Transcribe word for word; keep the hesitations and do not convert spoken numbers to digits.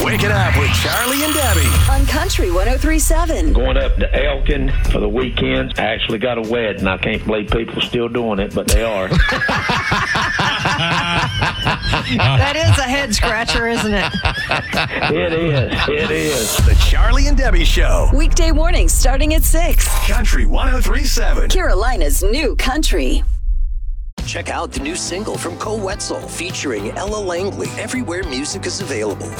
Wake it up with Charlie and Debbie on Country one oh three point seven. Going up to Elkin for the weekend. I actually got a wedding. I can't believe people still doing it, but they are. That is a head scratcher, isn't it? It is. It is. The Charlie and Debbie Show. Weekday mornings starting at six. Country one oh three point seven. Carolina's new country. Check out the new single from Cole Wetzel featuring Ella Langley everywhere music is available.